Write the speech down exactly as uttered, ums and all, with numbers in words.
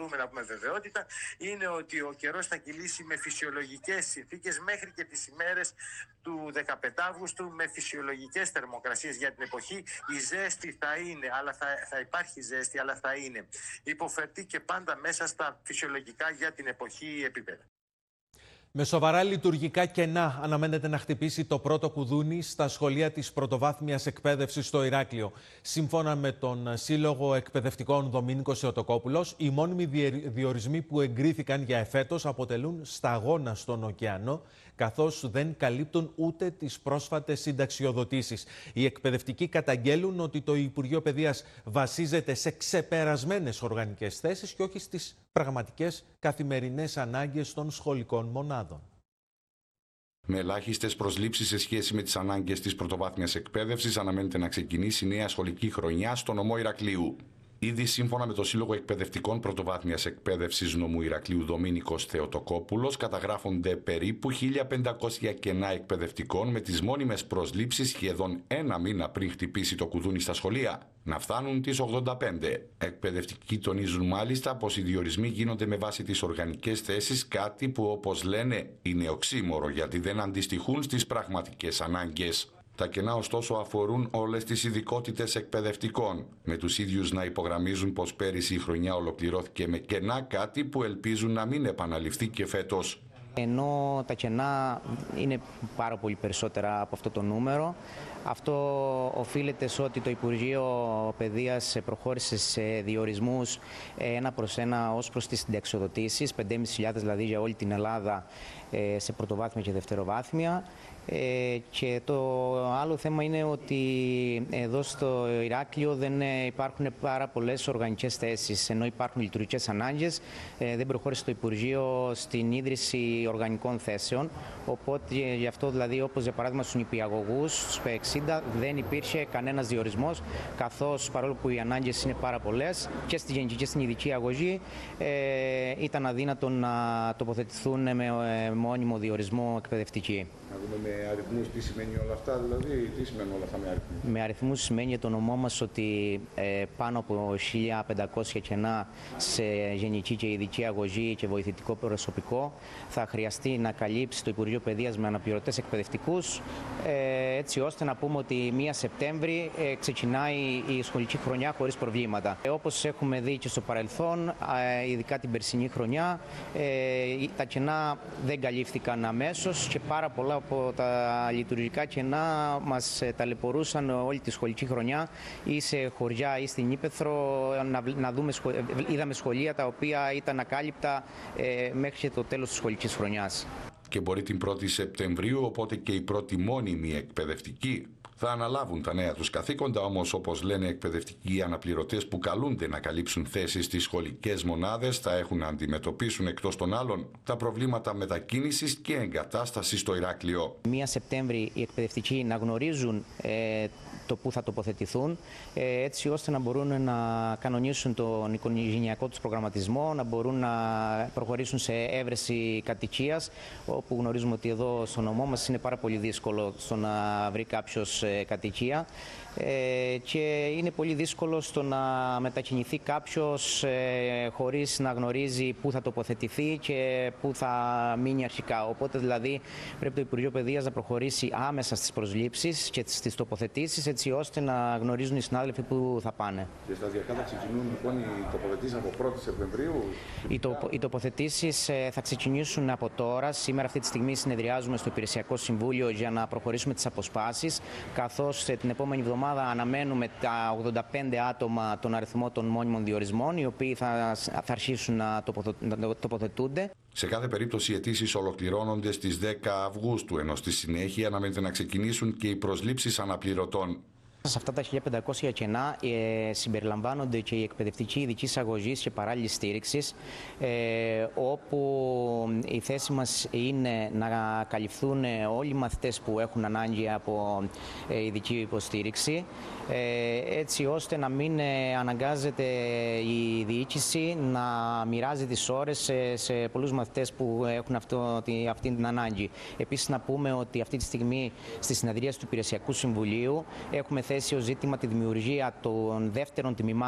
μπορούμε να πούμε βεβαιότητα, είναι ότι ο καιρός θα κυλήσει με φυσιολογικές συνθήκες μέχρι και τις ημέρες του δεκαπέντε Αυγούστου, με φυσιολογικές θερμοκρασίες για την εποχή. Η ζέστη θα είναι, αλλά θα, θα υπάρχει ζέστη, αλλά θα είναι υποφερτή και πάντα μέσα στα φυσιολογικά για την εποχή επίπεδα. Με σοβαρά λειτουργικά κενά αναμένεται να χτυπήσει το πρώτο κουδούνι στα σχολεία της πρωτοβάθμιας εκπαίδευσης στο Ηράκλειο. Σύμφωνα με τον Σύλλογο Εκπαιδευτικών Δομήνικος Θεοτοκόπουλος, οι μόνιμοι διορισμοί που εγκρίθηκαν για εφέτος αποτελούν σταγόνα στον ωκεανό, καθώς δεν καλύπτουν ούτε τις πρόσφατες συνταξιοδοτήσεις. Οι εκπαιδευτικοί καταγγέλουν ότι το Υπουργείο Παιδείας βασίζεται σε ξεπερασμένες οργανικές θέσεις και όχι στις πραγματικές καθημερινές ανάγκες των σχολικών μονάδων. Με ελάχιστες προσλήψεις σε σχέση με τις ανάγκες της πρωτοβάθμιας εκπαίδευσης, αναμένεται να ξεκινήσει η νέα σχολική χρονιά στο νομό Ηρακλείου. Ήδη σύμφωνα με το Σύλλογο Εκπαιδευτικών Πρωτοβάθμιας Εκπαίδευσης νομού Ηρακλείου Δομήνικος Θεοτοκόπουλος, καταγράφονται περίπου χίλια πεντακόσια κενά εκπαιδευτικών, με τις μόνιμες προσλήψεις σχεδόν ένα μήνα πριν χτυπήσει το κουδούνι στα σχολεία να φτάνουν τις ογδόντα πέντε. Εκπαιδευτικοί τονίζουν μάλιστα πως οι διορισμοί γίνονται με βάση τις οργανικές θέσεις, κάτι που, όπως λένε, είναι οξύμορο γιατί δεν αντιστοιχούν στις πραγματικές ανάγκες. Τα κενά ωστόσο αφορούν όλες τις ειδικότητες εκπαιδευτικών, με τους ίδιους να υπογραμμίζουν πως πέρυσι η χρονιά ολοκληρώθηκε με κενά, κάτι που ελπίζουν να μην επαναληφθεί και φέτος. Ενώ τα κενά είναι πάρα πολύ περισσότερα από αυτό το νούμερο, αυτό οφείλεται σε ότι το Υπουργείο Παιδείας προχώρησε σε διορισμούς ένα προς ένα ως προς τις συνταξιοδοτήσεις, πέντε χιλιάδες πεντακόσιες δηλαδή για όλη την Ελλάδα σε πρωτοβάθμια και δευτεροβάθμια. Και το άλλο θέμα είναι ότι εδώ στο Ηράκλειο δεν υπάρχουν πάρα πολλές οργανικές θέσεις, ενώ υπάρχουν λειτουργικές ανάγκες. Δεν προχώρησε το Υπουργείο στην ίδρυση οργανικών θέσεων, οπότε γι' αυτό δηλαδή, όπως για παράδειγμα στους νηπιαγωγούς, στους εξήντα, δεν υπήρχε κανένας διορισμός, καθώς παρόλο που οι ανάγκες είναι πάρα πολλές και στη γενική και στην ειδική αγωγή, ήταν αδύνατο να τοποθετηθούν με μόνιμο διορισμό εκπαιδευτικοί. Να δούμε με αριθμούς τι σημαίνει όλα αυτά, δηλαδή τι σημαίνουν όλα αυτά με αριθμούς. Με αριθμούς σημαίνει για το νομό μας ότι ε, πάνω από χίλια πεντακόσια κενά σε γενική και ειδική αγωγή και βοηθητικό προσωπικό θα χρειαστεί να καλύψει το Υπουργείο Παιδείας με αναπληρωτές εκπαιδευτικούς, ε, έτσι ώστε να πούμε ότι πρώτη Σεπτέμβρη ε, ξεκινάει η σχολική χρονιά χωρίς προβλήματα. Ε, όπως έχουμε δει και στο παρελθόν, ε, ειδικά την περσινή χρονιά, ε, τα κενά δεν καλύφθηκαν αμέσως και πάρα πολλά από τα λειτουργικά κενά μας ταλαιπωρούσαν όλη τη σχολική χρονιά ή σε χωριά ή στην Ύπαιθρο. Να, να δούμε, είδαμε σχολεία τα οποία ήταν ακάλυπτα ε, μέχρι και το τέλος της σχολικής χρονιάς. Και μπορεί την πρώτη Σεπτεμβρίου, οπότε και οι πρώτοι μόνιμοι εκπαιδευτικοί θα αναλάβουν τα νέα τους καθήκοντα, όμως όπως λένε εκπαιδευτικοί αναπληρωτές που καλούνται να καλύψουν θέσεις στις σχολικές μονάδες, θα έχουν να αντιμετωπίσουν εκτός των άλλων τα προβλήματα μετακίνησης και εγκατάστασης στο Ηράκλειο. Πρώτη Σεπτέμβρη οι εκπαιδευτικοί να γνωρίζουν ε, το πού θα τοποθετηθούν, ε, έτσι ώστε να μπορούν να κανονίσουν τον οικογενειακό τους προγραμματισμό, να μπορούν να προχωρήσουν σε έβρεση κατοικίας, όπου γνωρίζουμε ότι εδώ στο νομό μας είναι πάρα πολύ δύσκολο στο να βρει κάποιος κατοικία ε, και είναι πολύ δύσκολο στο να μετακινηθεί κάποιος ε, χωρίς να γνωρίζει πού θα τοποθετηθεί και πού θα μείνει αρχικά. Οπότε δηλαδή πρέπει το Υπουργείο Παιδείας να προχωρήσει άμεσα στις προσλήψεις και στις τοποθετήσεις, έτσι ώστε να γνωρίζουν οι συνάδελφοι πού θα πάνε. Και σταδιακά θα ξεκινούν λοιπόν οι τοποθετήσεις από πρώτη Σεπτεμβρίου. Οι, το, οι τοποθετήσεις ε, θα ξεκινήσουν από τώρα. Σήμερα αυτή τη στιγμή συνεδριάζουμε στο Υπηρεσιακό Συμβούλιο για να προχωρήσουμε τις αποσπάσεις, καθώς ε, την επόμενη εβδομάδα αναμένουμε τα ογδόντα πέντε άτομα τον αριθμό των μόνιμων διορισμών, οι οποίοι θα, θα αρχίσουν να, τοποθε, να τοποθετούνται. Σε κάθε περίπτωση οι αιτήσεις ολοκληρώνονται στις δέκα Αυγούστου, ενώ στη συνέχεια αναμένεται να ξεκινήσουν και οι προσλήψεις αναπληρωτών. Σε αυτά τα χίλια πεντακόσια κενά ε, συμπεριλαμβάνονται και οι εκπαιδευτικοί ειδικής αγωγής και παράλληλης στήριξης, ε, όπου η θέση μας είναι να καλυφθούν όλοι οι μαθητές που έχουν ανάγκη από ε, ειδική υποστήριξη, ε, έτσι ώστε να μην ε, αναγκάζεται η διοίκηση να μοιράζει τις ώρες σε, σε πολλούς μαθητές που έχουν αυτό, αυτή την ανάγκη. Επίσης να πούμε ότι αυτή τη στιγμή στη συνεδρία του Υπηρεσιακού Συμβουλίου έχουμε θέσει ως ζήτημα τη δημιουργία των δεύτερων τμήματων